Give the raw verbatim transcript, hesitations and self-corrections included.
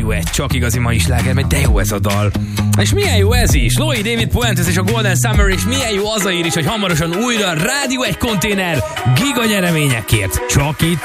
Rádió egy, csak igazi mai sláger, mert de jó ez a dal. És milyen jó ez is, Louis David Puentes és a Golden Summer, és milyen jó az a ír is, hogy hamarosan újra Rádió egy konténer giga nyereményekért. Csak itt